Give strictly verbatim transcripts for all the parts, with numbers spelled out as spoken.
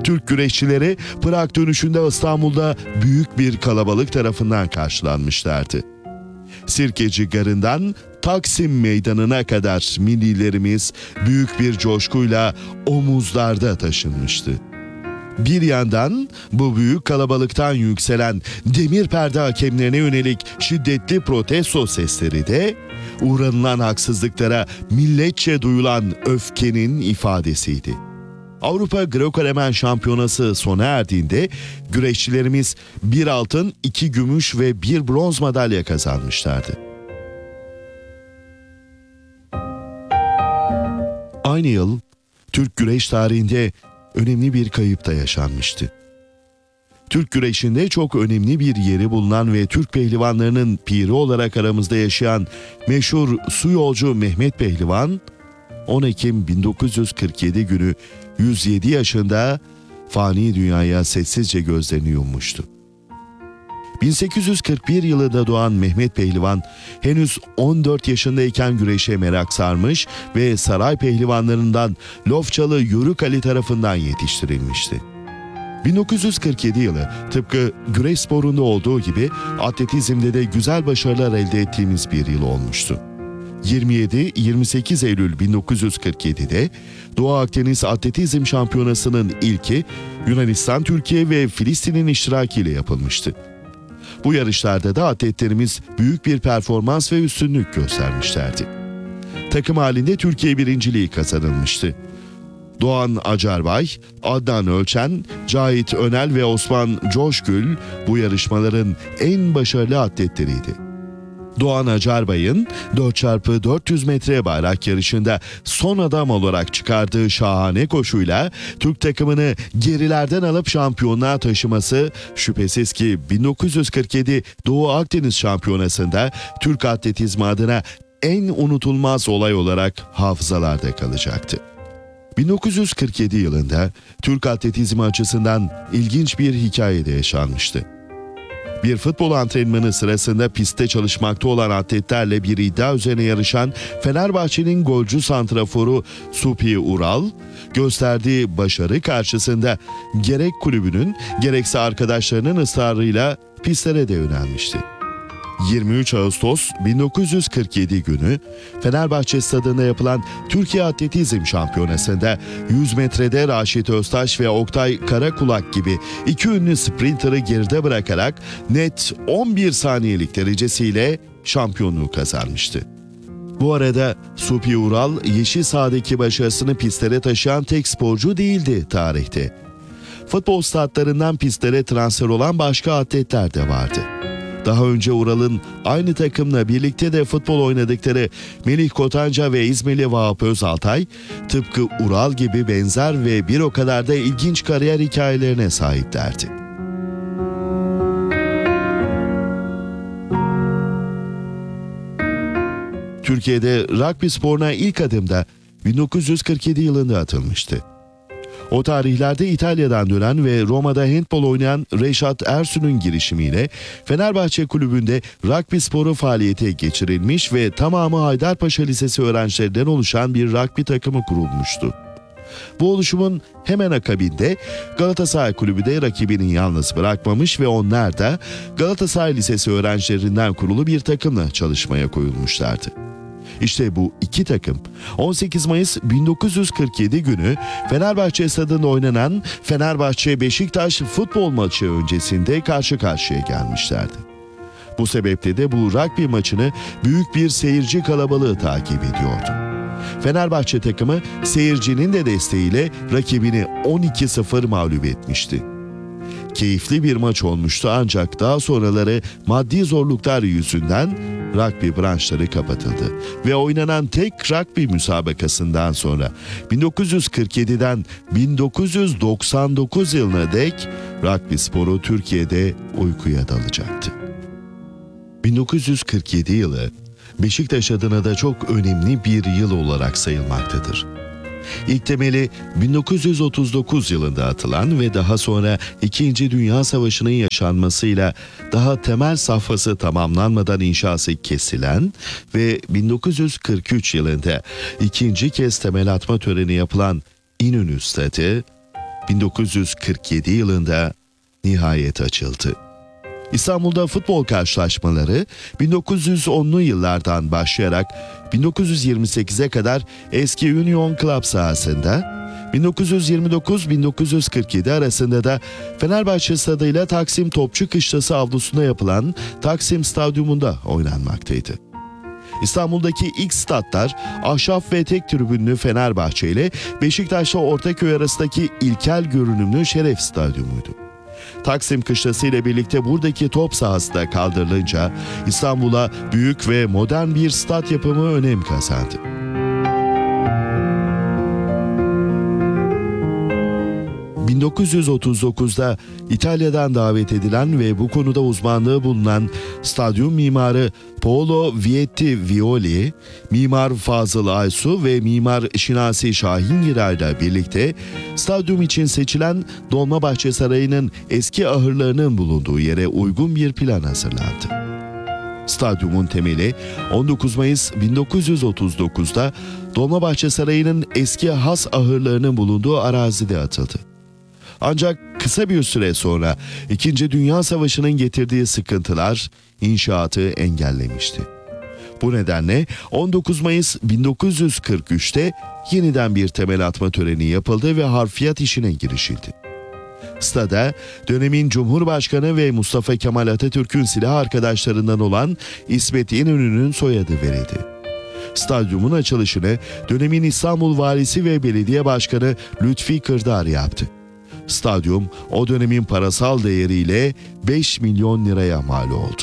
Türk güreşçileri Prag dönüşünde İstanbul'da büyük bir kalabalık tarafından karşılanmışlardı. Sirkeci Garı'ndan Taksim Meydanı'na kadar millilerimiz büyük bir coşkuyla omuzlarda taşınmıştı. Bir yandan bu büyük kalabalıktan yükselen demir perde hakemlerine yönelik şiddetli protesto sesleri de uğranılan haksızlıklara milletçe duyulan öfkenin ifadesiydi. Avrupa Greco-Romen Şampiyonası sona erdiğinde güreşçilerimiz bir altın, iki gümüş ve bir bronz madalya kazanmışlardı. Aynı yıl Türk güreş tarihinde önemli bir kayıp da yaşanmıştı. Türk güreşinde çok önemli bir yeri bulunan ve Türk pehlivanlarının piri olarak aramızda yaşayan meşhur su yolcu Mehmet Pehlivan, on Ekim bin dokuz yüz kırk yedi günü yüz yedi yaşında fani dünyaya sessizce gözlerini yummuştu. bin sekiz yüz kırk bir yılında doğan Mehmet Pehlivan henüz on dört yaşındayken güreşe merak sarmış ve saray pehlivanlarından Lofçalı Yörük Ali tarafından yetiştirilmişti. bin dokuz yüz kırk yedi yılı tıpkı güreş sporunda olduğu gibi atletizmde de güzel başarılar elde ettiğimiz bir yıl olmuştu. yirmi yedi yirmi sekiz Eylül bin dokuz yüz kırk yedi'de Doğu Akdeniz Atletizm Şampiyonası'nın ilki Yunanistan, Türkiye ve Filistin'in iştirakiyle yapılmıştı. Bu yarışlarda da atletlerimiz büyük bir performans ve üstünlük göstermişlerdi. Takım halinde Türkiye birinciliği kazanılmıştı. Doğan Acarbay, Adnan Ölçen, Cahit Önel ve Osman Coşgül bu yarışmaların en başarılı atletleriydi. Doğan Acarbay'ın dört çarpı dört yüz metre bayrak yarışında son adam olarak çıkardığı şahane koşuyla Türk takımını gerilerden alıp şampiyonluğa taşıması şüphesiz ki bin dokuz yüz kırk yedi Doğu Akdeniz Şampiyonası'nda Türk atletizmi adına en unutulmaz olay olarak hafızalarda kalacaktı. bin dokuz yüz kırk yedi yılında Türk atletizmi açısından ilginç bir hikaye de yaşanmıştı. Bir futbol antrenmanı sırasında pistte çalışmakta olan atletlerle bir iddia üzerine yarışan Fenerbahçe'nin golcü santraforu Supi Ural, gösterdiği başarı karşısında gerek kulübünün gerekse arkadaşlarının ısrarıyla pistlere de yönelmişti. yirmi üç Ağustos bin dokuz yüz kırk yedi günü Fenerbahçe Stadı'nda yapılan Türkiye Atletizm Şampiyonası'nda yüz metrede Raşit Öztaş ve Oktay Karakulak gibi iki ünlü sprinter'ı geride bırakarak net on bir saniyelik derecesiyle şampiyonluğu kazanmıştı. Bu arada Supi Ural yeşil sahadaki başarısını pistlere taşıyan tek sporcu değildi tarihte. Futbol statlarından pistlere transfer olan başka atletler de vardı. Daha önce Ural'ın aynı takımla birlikte de futbol oynadıkları Melih Kotanca ve İzmirli Vahap Özaltay, tıpkı Ural gibi benzer ve bir o kadar da ilginç kariyer hikayelerine sahiplerdi. Türkiye'de rugby sporuna ilk adım da bin dokuz yüz kırk yedi yılında atılmıştı. O tarihlerde İtalya'dan dönen ve Roma'da handbol oynayan Reşat Ersun'un girişimiyle Fenerbahçe Kulübü'nde rugby sporu faaliyete geçirilmiş ve tamamı Haydarpaşa Lisesi öğrencilerinden oluşan bir rugby takımı kurulmuştu. Bu oluşumun hemen akabinde Galatasaray Kulübü de rakibini yalnız bırakmamış ve onlar da Galatasaray Lisesi öğrencilerinden kurulu bir takımla çalışmaya koyulmuşlardı. İşte bu iki takım on sekiz Mayıs bin dokuz yüz kırk yedi günü Fenerbahçe Stadı'nda oynanan Fenerbahçe-Beşiktaş futbol maçı öncesinde karşı karşıya gelmişlerdi. Bu sebeple de bu rugby maçını büyük bir seyirci kalabalığı takip ediyordu. Fenerbahçe takımı seyircinin de desteğiyle rakibini on iki sıfır mağlup etmişti. Keyifli bir maç olmuştu ancak daha sonraları maddi zorluklar yüzünden rugby branşları kapatıldı ve oynanan tek rugby müsabakasından sonra bin dokuz yüz kırk yedi'den bin dokuz yüz doksan dokuz yılına dek rugby sporu Türkiye'de uykuya dalacaktı. bin dokuz yüz kırk yedi yılı Beşiktaş adına da çok önemli bir yıl olarak sayılmaktadır. İlk temeli bin dokuz yüz otuz dokuz yılında atılan ve daha sonra İkinci Dünya Savaşı'nın yaşanmasıyla daha temel safhası tamamlanmadan inşası kesilen ve bin dokuz yüz kırk üç yılında ikinci kez temel atma töreni yapılan İnönü Stadı, bin dokuz yüz kırk yedi yılında nihayet açıldı. İstanbul'da futbol karşılaşmaları bin dokuz yüz onlu yıllardan başlayarak bin dokuz yüz yirmi sekize kadar eski Union Club sahasında, bin dokuz yüz yirmi dokuz bin dokuz yüz kırk yedi arasında da Fenerbahçe stadıyla Taksim Topçu Kışlası avlusunda yapılan Taksim Stadyumunda oynanmaktaydı. İstanbul'daki ilk statlar ahşap ve tek tribünlü Fenerbahçe ile Beşiktaş'la Ortaköy arasındaki ilkel görünümlü Şeref Stadyumuydu. Taksim Kışlası ile birlikte buradaki top sahası da kaldırılınca İstanbul'a büyük ve modern bir stat yapımı önem kazandı. bin dokuz yüz otuz dokuzda İtalya'dan davet edilen ve bu konuda uzmanlığı bulunan stadyum mimarı Paolo Vietti Violi, mimar Fazıl Aysu ve mimar Şinasi Şahingir ile birlikte stadyum için seçilen Dolmabahçe Sarayı'nın eski ahırlarının bulunduğu yere uygun bir plan hazırlandı. Stadyumun temeli on dokuz Mayıs bin dokuz yüz otuz dokuzda Dolmabahçe Sarayı'nın eski has ahırlarının bulunduğu arazide atıldı. Ancak kısa bir süre sonra İkinci Dünya Savaşı'nın getirdiği sıkıntılar inşaatı engellemişti. Bu nedenle on dokuz Mayıs bin dokuz yüz kırk üçte yeniden bir temel atma töreni yapıldı ve harfiyat işine girişildi. Stada dönemin Cumhurbaşkanı ve Mustafa Kemal Atatürk'ün silah arkadaşlarından olan İsmet İnönü'nün soyadı verildi. Stadyumun açılışını dönemin İstanbul Valisi ve Belediye Başkanı Lütfi Kırdar yaptı. Stadyum o dönemin parasal değeriyle beş milyon liraya mal oldu.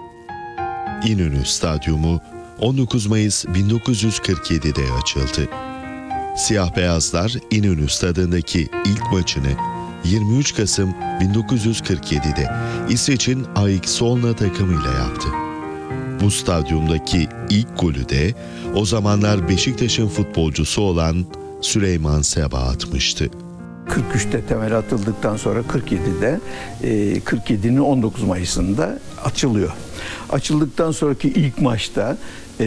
İnönü Stadyumu on dokuz Mayıs bin dokuz yüz kırk yedide açıldı. Siyah beyazlar İnönü Stadı'ndaki ilk maçını yirmi üç Kasım bin dokuz yüz kırk yedide İsveç'in A X Solna takımıyla yaptı. Bu stadyumdaki ilk golü de o zamanlar Beşiktaş'ın futbolcusu olan Süleyman Seba atmıştı. kırk üçte temel atıldıktan sonra kırk yedide kırk yedinin on dokuz Mayıs'ında açılıyor. Açıldıktan sonraki ilk maçta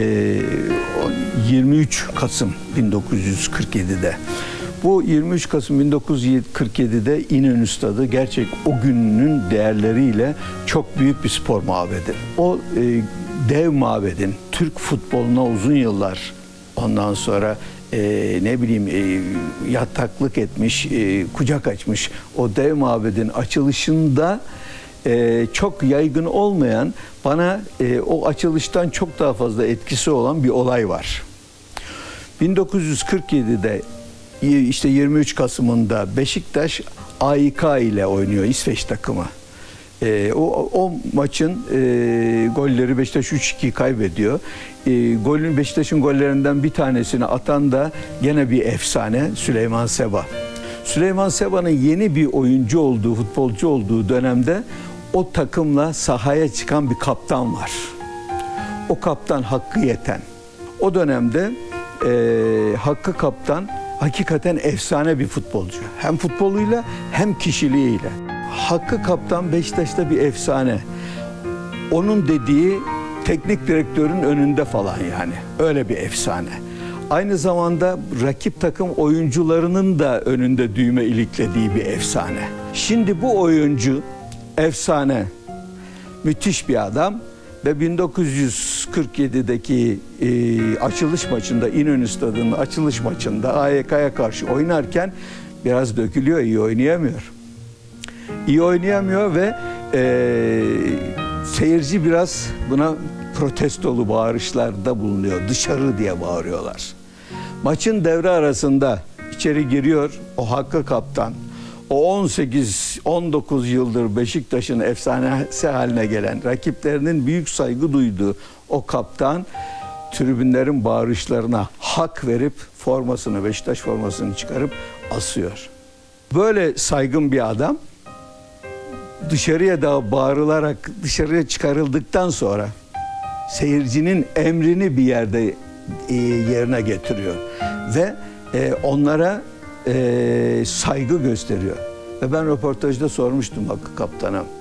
yirmi üç Kasım bin dokuz yüz kırk yedide. Bu yirmi üç Kasım bin dokuz yüz kırk yedide İnönü Stadı gerçek o günün değerleriyle çok büyük bir spor mabedi. O dev mabedin Türk futboluna uzun yıllar ondan sonra Ee, ne bileyim e, yataklık etmiş, e, kucak açmış o dev mabedin açılışında e, çok yaygın olmayan, bana e, o açılıştan çok daha fazla etkisi olan bir olay var. bin dokuz yüz kırk yedide işte yirmi üç Kasım'ında Beşiktaş A İ K ile oynuyor, İsveç takımı. E, o, o maçın e, golleri Beşiktaş üç iki kaybediyor. E, golün Beşiktaş'ın gollerinden bir tanesini atan da gene bir efsane Süleyman Seba. Süleyman Seba'nın yeni bir oyuncu olduğu, futbolcu olduğu dönemde o takımla sahaya çıkan bir kaptan var. O kaptan Hakkı Yeten. O dönemde e, Hakkı Kaptan hakikaten efsane bir futbolcu. Hem futboluyla hem kişiliğiyle. Hakkı Kaptan Beşiktaş'ta bir efsane. Onun dediği teknik direktörün önünde falan yani. Öyle bir efsane. Aynı zamanda rakip takım oyuncularının da önünde düğme iliklediği bir efsane. Şimdi bu oyuncu efsane, müthiş bir adam ve bin dokuz yüz kırk yedideki e, açılış maçında, İnönü Stadı'nın açılış maçında A Y K'ya karşı oynarken biraz dökülüyor, iyi oynayamıyor. İyi oynayamıyor ve e, seyirci biraz buna protestolu bağırışlarda bulunuyor. Dışarı diye bağırıyorlar. Maçın devre arasında içeri giriyor o Hakkı Kaptan. O on sekiz on dokuz yıldır Beşiktaş'ın efsanesi haline gelen, rakiplerinin büyük saygı duyduğu o kaptan tribünlerin bağırışlarına hak verip formasını, Beşiktaş formasını çıkarıp asıyor. Böyle saygın bir adam dışarıya da bağırılarak dışarıya çıkarıldıktan sonra seyircinin emrini bir yerde e, yerine getiriyor ve e, onlara e, saygı gösteriyor. Ve ben röportajda sormuştum Hakkı Kaptan'a.